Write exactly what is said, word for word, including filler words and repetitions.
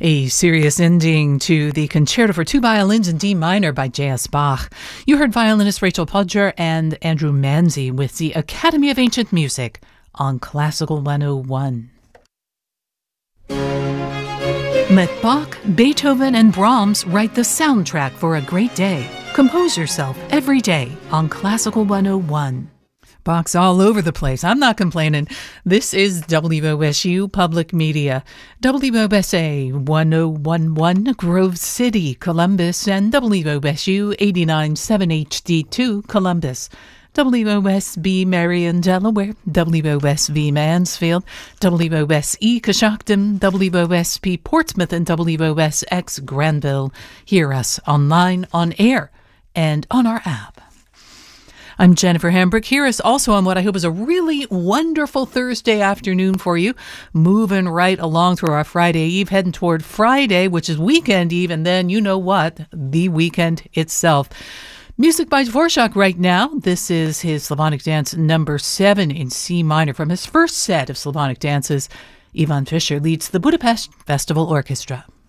A serious ending to the Concerto for Two Violins in D minor by J S Bach. You heard violinist Rachel Podger and Andrew Manzi with the Academy of Ancient Music on Classical one oh one. Let Bach, Beethoven, and Brahms write the soundtrack for a great day. Compose yourself every day on Classical one oh one. Bach's all over the place. I'm not complaining. This is W O S U Public Media. W O S A one oh one one Grove City, Columbus, and W O S U eighty-nine point seven H D two Columbus. W O S B Marion, Delaware, W O S V Mansfield, W O S E Coshocton, W O S P Portsmouth, and W O S X Granville. Hear us online, on air, and on our app. I'm Jennifer Hambrick. Hear us also on what I hope is a really wonderful Thursday afternoon for you. Moving right along through our Friday Eve, heading toward Friday, which is weekend Eve, and then you know what? The weekend itself. Music by Dvorak right now. This is his Slavonic Dance number seven in C minor from his first set of Slavonic dances. Ivan Fischer leads the Budapest Festival Orchestra.